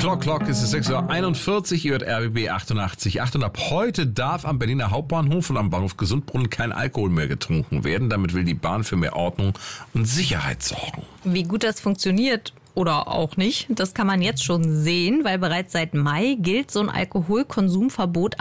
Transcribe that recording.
Clock, es ist 6:41 Uhr, ihr hört RBB 88.8 und ab heute darf am Berliner Hauptbahnhof und am Bahnhof Gesundbrunnen kein Alkohol mehr getrunken werden. Damit will die Bahn für mehr Ordnung und Sicherheit sorgen. Wie gut das funktioniert oder auch nicht, das kann man jetzt schon sehen, weil bereits seit Mai gilt so ein Alkoholkonsumverbot